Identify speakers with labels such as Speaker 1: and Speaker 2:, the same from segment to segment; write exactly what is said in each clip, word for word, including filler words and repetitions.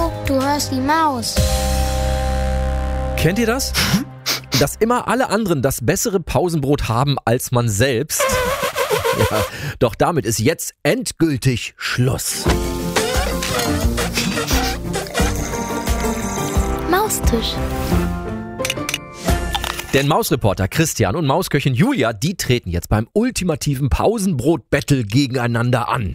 Speaker 1: Hallo, du hörst die Maus.
Speaker 2: Kennt ihr das? Dass immer alle anderen das bessere Pausenbrot haben als man selbst. Ja, doch damit ist jetzt endgültig Schluss.
Speaker 1: Maustisch.
Speaker 2: Denn Mausreporter Christian und Mausköchin Julia, die treten jetzt beim ultimativen Pausenbrot-Battle gegeneinander an.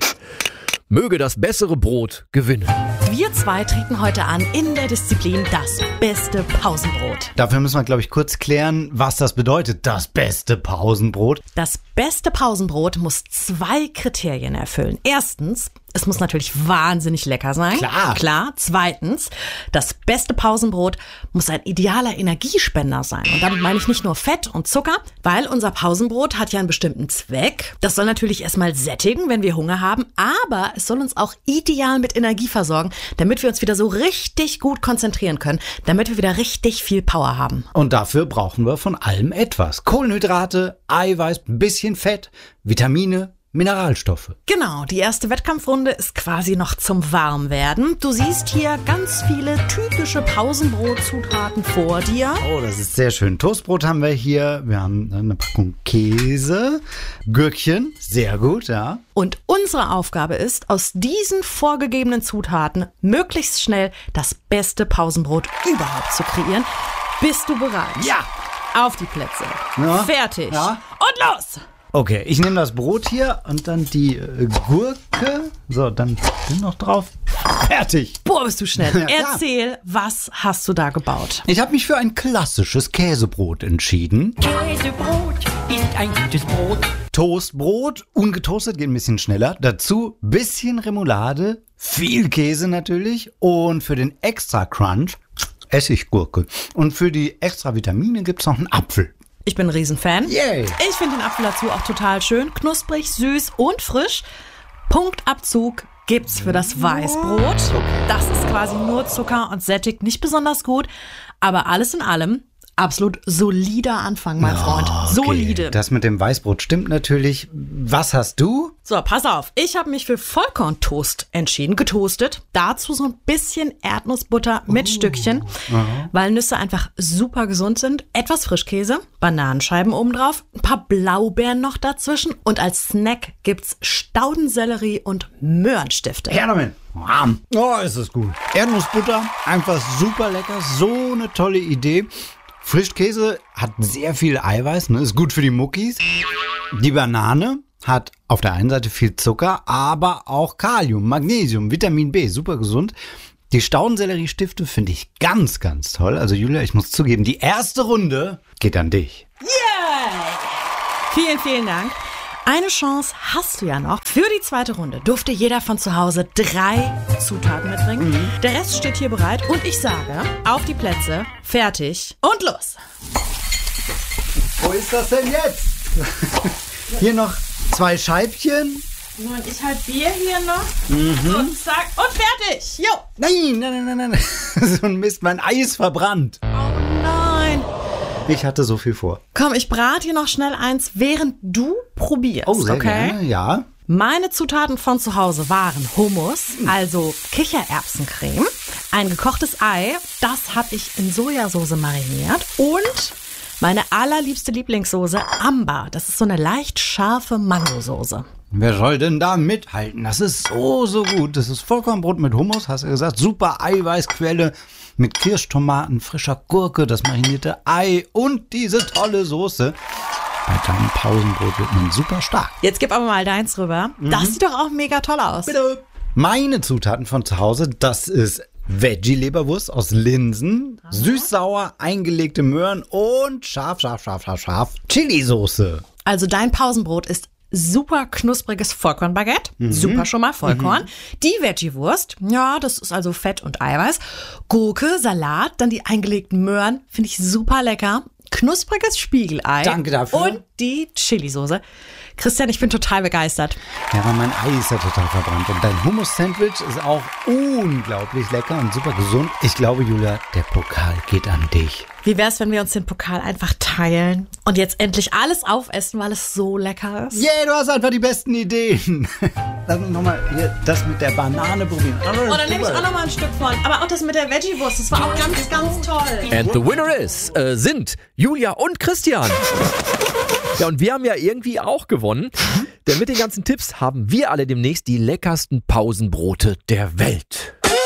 Speaker 2: Möge das bessere Brot gewinnen.
Speaker 3: Wir zwei treten heute an in der Disziplin das beste Pausenbrot.
Speaker 4: Dafür müssen wir, glaube ich, kurz klären, was das bedeutet, das beste Pausenbrot.
Speaker 3: Das beste Pausenbrot muss zwei Kriterien erfüllen. Erstens, es muss natürlich wahnsinnig lecker sein.
Speaker 4: Klar.
Speaker 3: Klar. Zweitens, das beste Pausenbrot muss ein idealer Energiespender sein. Und damit meine ich nicht nur Fett und Zucker, weil unser Pausenbrot hat ja einen bestimmten Zweck. Das soll natürlich erstmal sättigen, wenn wir Hunger haben, aber es soll uns auch ideal mit Energie versorgen, damit wir uns wieder so richtig gut konzentrieren können, damit wir wieder richtig viel Power haben.
Speaker 4: Und dafür brauchen wir von allem etwas. Kohlenhydrate, Eiweiß, ein bisschen Fett, Vitamine, Mineralstoffe.
Speaker 3: Genau, die erste Wettkampfrunde ist quasi noch zum Warmwerden. Du siehst hier ganz viele typische Pausenbrotzutaten vor dir.
Speaker 4: Oh, das ist sehr schön. Toastbrot haben wir hier. Wir haben eine Packung Käse, Gürkchen, sehr gut, ja.
Speaker 3: Und unsere Aufgabe ist, aus diesen vorgegebenen Zutaten möglichst schnell das beste Pausenbrot überhaupt zu kreieren. Bist du bereit?
Speaker 4: Ja.
Speaker 3: Auf die Plätze.
Speaker 4: Ja.
Speaker 3: Fertig.
Speaker 4: Ja.
Speaker 3: Und los!
Speaker 4: Okay, ich nehme das Brot hier und dann die äh, Gurke. So, dann den noch drauf. Fertig.
Speaker 3: Boah, bist du schnell.
Speaker 4: Ja, klar.
Speaker 3: Erzähl, was hast du da gebaut?
Speaker 4: Ich habe mich für ein klassisches Käsebrot entschieden.
Speaker 5: Käsebrot ist ein gutes Brot.
Speaker 4: Toastbrot, ungetoastet, geht ein bisschen schneller. Dazu bisschen Remoulade, viel Käse natürlich und für den extra Crunch Essiggurke. Und für die extra Vitamine gibt's noch einen Apfel.
Speaker 3: Ich bin ein Riesenfan.
Speaker 4: Yay.
Speaker 3: Ich finde den Apfel dazu auch total schön. Knusprig, süß und frisch. Punktabzug gibt's für das Weißbrot. Das ist quasi nur Zucker und sättigt nicht besonders gut. Aber alles in allem absolut solider Anfang, mein Freund. Solide.
Speaker 4: Das mit dem Weißbrot stimmt natürlich. Was hast du?
Speaker 3: So, pass auf. Ich habe mich für Vollkorntoast entschieden, getoastet. Dazu so ein bisschen Erdnussbutter mit Stückchen, weil Nüsse einfach super gesund sind. Etwas Frischkäse, Bananenscheiben obendrauf, ein paar Blaubeeren noch dazwischen und als Snack gibt's Staudensellerie und Möhrenstifte.
Speaker 4: Her damit. Oh, ist das gut. Erdnussbutter, einfach super lecker. So eine tolle Idee. Frischkäse hat sehr viel Eiweiß, ne? Ist gut für die Muckis. Die Banane hat auf der einen Seite viel Zucker, aber auch Kalium, Magnesium, Vitamin B, super gesund. Die Staudensellerie-Stifte finde ich ganz, ganz toll. Also Julia, ich muss zugeben, die erste Runde geht an dich.
Speaker 3: Yay! Vielen, vielen Dank. Eine Chance hast du ja noch. Für die zweite Runde durfte jeder von zu Hause drei Zutaten mitbringen. Mhm. Der Rest steht hier bereit und ich sage, auf die Plätze, fertig und los.
Speaker 4: Wo ist das denn jetzt? Hier noch zwei Scheibchen.
Speaker 3: Und ich halt Bier hier noch. Mhm. Und zack, und fertig. Jo.
Speaker 4: Nein, nein, nein, nein, nein. So ein Mist, mein Ei ist verbrannt.
Speaker 3: Oh nein.
Speaker 4: Ich hatte so viel vor.
Speaker 3: Komm, ich brate hier noch schnell eins, während du probierst,
Speaker 4: Oh, sehr
Speaker 3: okay?
Speaker 4: gerne, ja.
Speaker 3: Meine Zutaten von zu Hause waren Hummus, also Kichererbsencreme, ein gekochtes Ei, das habe ich in Sojasauce mariniert und meine allerliebste Lieblingssoße Amber. Das ist so eine leicht scharfe Mangosoße.
Speaker 4: Wer soll denn da mithalten? Das ist so, so gut. Das ist Vollkornbrot mit Hummus, hast du gesagt. Super Eiweißquelle mit Kirschtomaten, frischer Gurke, das marinierte Ei und diese tolle Soße. Bei deinem Pausenbrot wird man super stark.
Speaker 3: Jetzt gib aber mal deins rüber. Mhm. Das sieht doch auch mega toll aus.
Speaker 4: Bitte. Meine Zutaten von zu Hause, das ist Veggie-Leberwurst aus Linsen, Aha. süß-sauer eingelegte Möhren und scharf, scharf, scharf, scharf, scharf Chili-Soße.
Speaker 3: Also dein Pausenbrot ist super knuspriges Vollkornbaguette, mhm. super schon mal Vollkorn. Mhm. Die Veggie-Wurst, ja, das ist also Fett und Eiweiß. Gurke, Salat, dann die eingelegten Möhren, finde ich super lecker. Knuspriges Spiegelei.
Speaker 4: Danke dafür.
Speaker 3: Und die Chili-Soße. Christian, ich bin total begeistert.
Speaker 4: Ja, aber mein Ei ist ja total verbrannt. Und dein Hummus-Sandwich ist auch unglaublich lecker und super gesund. Ich glaube, Julia, der Pokal geht an dich.
Speaker 3: Wie wär's, wenn wir uns den Pokal einfach teilen und jetzt endlich alles aufessen, weil es so lecker ist?
Speaker 4: Yeah, du hast einfach die besten Ideen. Lass uns nochmal hier das mit der Banane probieren.
Speaker 3: Oh, dann nehme ich auch nochmal ein Stück von. Aber auch das mit der Veggie-Wurst, das war auch ganz, ganz toll.
Speaker 2: And the winner is, äh, sind Julia und Christian. Ja, und wir haben ja irgendwie auch gewonnen, denn mit den ganzen Tipps haben wir alle demnächst die leckersten Pausenbrote der Welt.